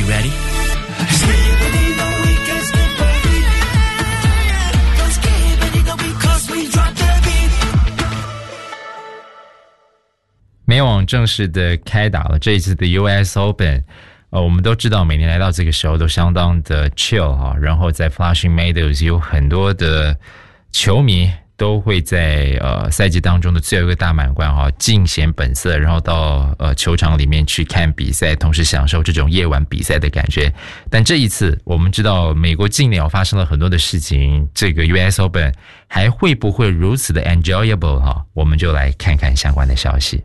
You ready?美网正式的开打了，这一次的 US Open，我们都知道每年来到这个时候都相当的 chill 哈，然后在 Flushing Meadows 有很多的球迷都会在赛季当中的最后一个大满贯哈尽显本色，然后到球场里面去看比赛，同时享受这种夜晚比赛的感觉。但这一次我们知道美国近年发生了很多的事情，这个 US Open 还会不会如此的 enjoyable 哈？我们就来看看相关的消息。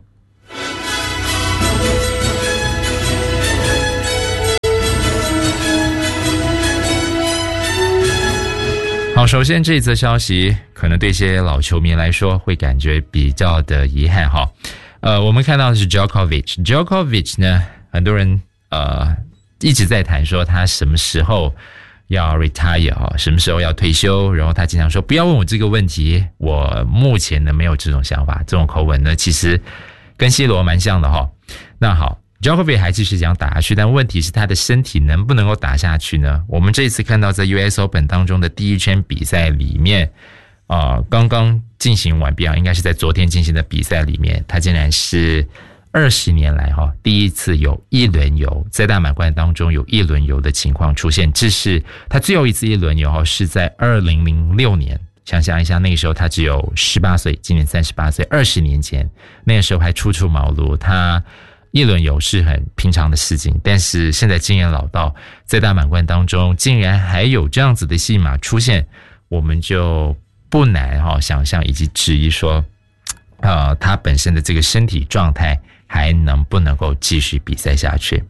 好，首先这一则消息可能对一些老球迷来说会感觉比较的遗憾哈。我们看到的是 Djokovic 呢，很多人一直在谈说他什么时候要 retire 哈，什么时候要退休，然后他经常说不要问我这个问题，我目前呢没有这种想法，这种口吻呢其实跟 C 罗蛮像的哈。那好，Djokovic 还继续想打下去，但问题是他的身体能不能够打下去呢？我们这一次看到在 US Open 当中的第一圈比赛里面刚刚进行完毕应该是在昨天进行的比赛里面，他竟然是20年来第一次有一轮游，在大满贯当中有一轮游的情况出现，这是他最后一次一轮游是在2006年，想象一下那个时候他只有18岁，今年38岁，20年前那个时候还初出茅庐，他一轮游是很平常的事情，但是现在经验老道，在大满贯当中竟然还有这样子的戏码出现，我们就不难想象以及质疑说他本身的这个身体状态还能不能够继续比赛下去。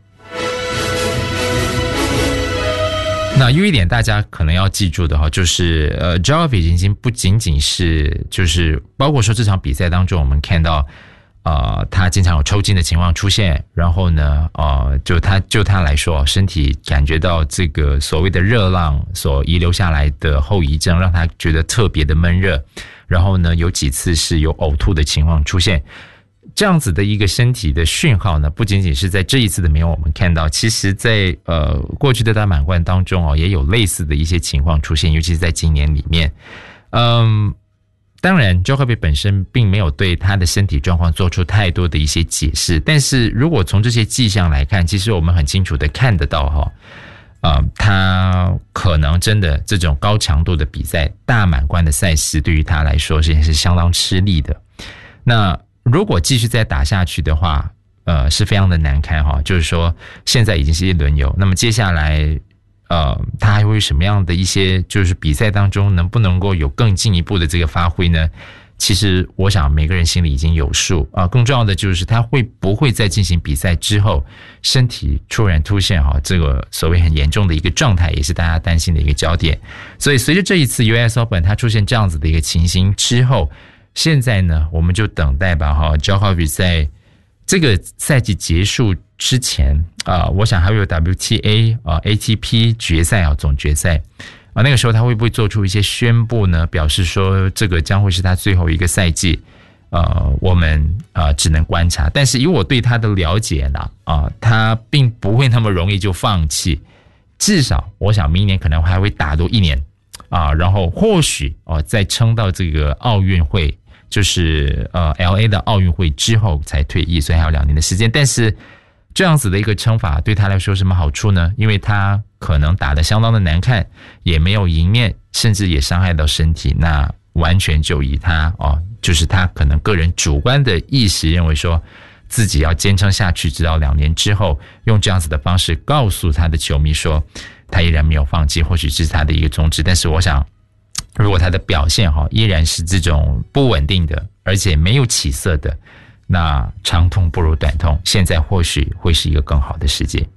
那有一点大家可能要记住的就是Djokovic 已经不仅仅是就是包括说这场比赛当中我们看到他经常有抽筋的情况出现，然后呢就他来说身体感觉到这个所谓的热浪所遗留下来的后遗症，让他觉得特别的闷热，然后呢有几次是有呕吐的情况出现。这样子的一个身体的讯号呢，不仅仅是在这一次的美网我们看到，其实在过去的大满贯当中也有类似的一些情况出现，尤其是在今年里面。当然 Djokovic 本身并没有对他的身体状况做出太多的一些解释，但是如果从这些迹象来看，其实我们很清楚的看得到他可能真的这种高强度的比赛，大满贯的赛事对于他来说是相当吃力的。那如果继续再打下去的话是非常的难看就是说现在已经是一轮游，那么接下来他还会有什么样的一些就是比赛当中能不能够有更进一步的这个发挥呢？其实我想每个人心里已经有数更重要的就是他会不会在进行比赛之后身体突然出现这个所谓很严重的一个状态，也是大家担心的一个焦点。所以随着这一次 US Open 他出现这样子的一个情形之后，现在呢我们就等待吧Djokovic 在这个赛季结束之前我想还会有 WTA ATP 决赛总决赛那个时候他会不会做出一些宣布呢？表示说这个将会是他最后一个赛季我们只能观察。但是以我对他的了解呢他并不会那么容易就放弃，至少我想明年可能还会打多1年然后或许再撑到这个奥运会，就是LA 的奥运会之后才退役，所以还有2年的时间。但是这样子的一个撑法对他来说有什么好处呢？因为他可能打得相当的难看，也没有赢面，甚至也伤害到身体，那完全就以他就是他可能个人主观的意识认为说自己要坚撑下去，直到2年之后，用这样子的方式告诉他的球迷说他依然没有放弃，或许这是他的一个宗旨。但是我想如果他的表现依然是这种不稳定的，而且没有起色的，那长痛不如短痛，现在或许会是一个更好的世界。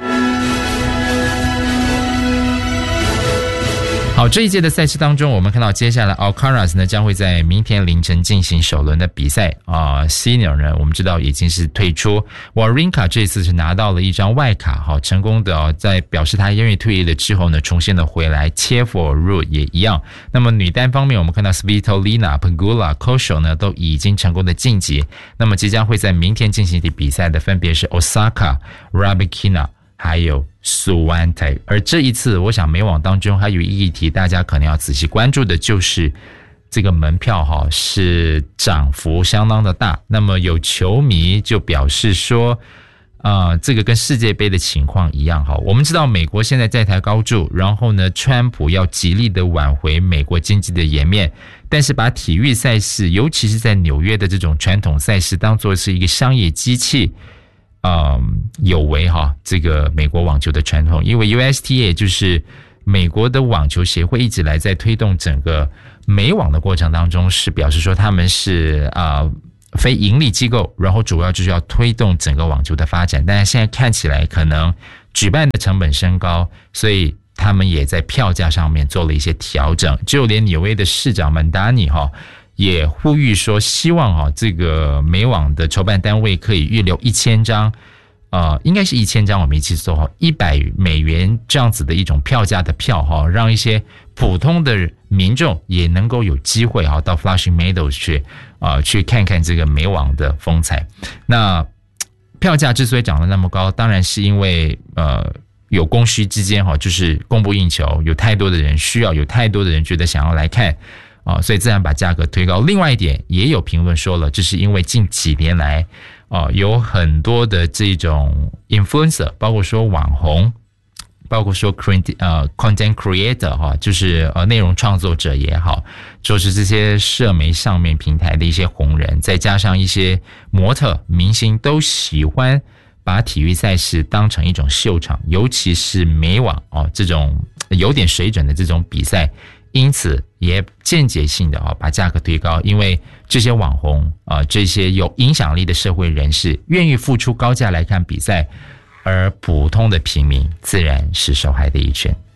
好，这一届的赛事当中，我们看到接下来 Alcaraz 呢将会在明天凌晨进行首轮的比赛Sinner 呢我们知道已经是退出， Wawrinka 这次是拿到了一张外卡成功的在表示他因为退役了之后呢重新的回来，切佛尔路也一样。那么女单方面我们看到 Svitolina Pegula、Kosho 呢都已经成功的晋级，那么即将会在明天进行的比赛的分别是 Osaka、Rybakina 还有苏湾台。而这一次我想美网当中还有一个议题大家可能要仔细关注的，就是这个门票是涨幅相当的大。那么有球迷就表示说这个跟世界杯的情况一样我们知道美国现在在台高筑，然后呢川普要极力的挽回美国经济的颜面，但是把体育赛事尤其是在纽约的这种传统赛事当作是一个商业机器，有违这个美国网球的传统。因为 USTA 就是美国的网球协会一直来在推动整个美网的过程当中，是表示说他们是非盈利机构，然后主要就是要推动整个网球的发展。但是现在看起来可能举办的成本升高，所以他们也在票价上面做了一些调整。就连纽约的市长曼达尼也呼吁说，希望这个美网的筹办单位可以预留1000张，应该是1000张，我没记错$100这样子的一种票价的票让一些普通的民众也能够有机会到 Flushing Meadows 去看看这个美网的风采。那票价之所以涨得那么高，当然是因为有供需之间就是供不应求，有太多的人需要，有太多的人觉得想要来看所以自然把价格推高。另外一点也有评论说了，这是因为近几年来有很多的这种 influencer， 包括说网红，包括说content creator 就是内容创作者也好，就是这些社媒上面平台的一些红人，再加上一些模特明星，都喜欢把体育赛事当成一种秀场，尤其是美网这种有点水准的这种比赛，因此也间接性的把价格推高。因为这些网红这些有影响力的社会人士愿意付出高价来看比赛，而普通的平民自然是受害的一群。